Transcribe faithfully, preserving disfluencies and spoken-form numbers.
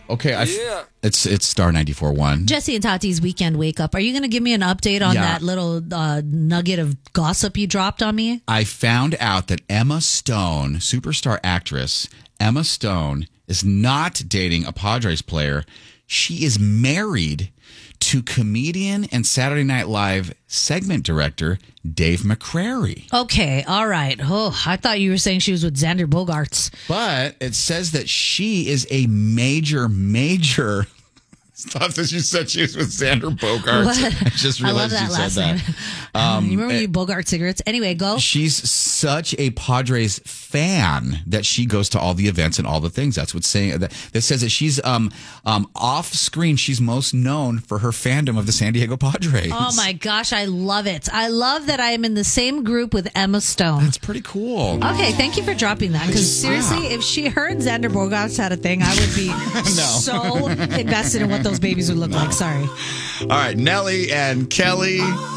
Okay, I f- Yeah. it's it's Star ninety-four point one. Jesse and Tati's weekend wake up. Are you going to give me an update on Yeah. that little uh, nugget of gossip you dropped on me? I found out that Emma Stone, superstar actress Emma Stone, is not dating a Padres player. She is married to comedian and Saturday Night Live segment director Dave McCrary. Okay, all right. Oh, I thought you were saying she was with Xander Bogaerts. But it says that she is a major, major. Stop that you said she was with Xander Bogaerts. What? I just I love realized that you last said name. that. Um, you remember you Bogart cigarettes? Anyway, go. She's such a Padres fan that she goes to all the events and all the things. That's what's saying that, that says that she's um um off screen. She's most known for her fandom of the San Diego Padres. Oh my gosh, I love it. I love that I am in the same group with Emma Stone. That's pretty cool. Okay, thank you for dropping that. Because seriously, Yeah. if she heard Xander Bogaerts had a thing, I would be so invested in what those babies would look like. Sorry. All right, Nelly and Kelly.